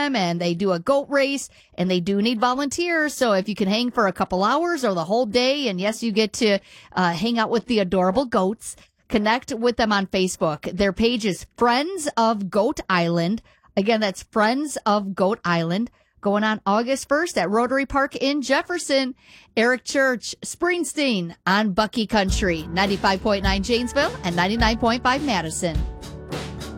time, and they do a goat race, and they do need volunteers. So if you can hang for a couple hours or the whole day, and yes, you get to hang out with the adorable goats, connect with them on Facebook. Their page is Friends of Goat Island. Again, that's Friends of Goat Island. Going on August 1st at Rotary Park in Jefferson. Eric Church, Springsteen on Bucky Country, 95.9 Janesville and 99.5 Madison.